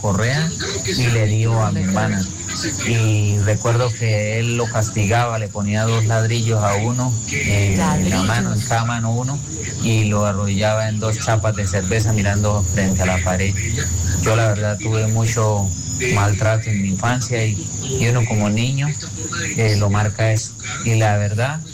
correa y le dio a mi hermana. Y recuerdo que él lo castigaba, le ponía 2 ladrillos a uno, en la mano, en cada mano uno, y lo arrodillaba en 2 chapas de cerveza mirando frente a la pared. Yo la verdad tuve mucho maltrato en mi infancia y uno como niño lo marca eso. Y la verdad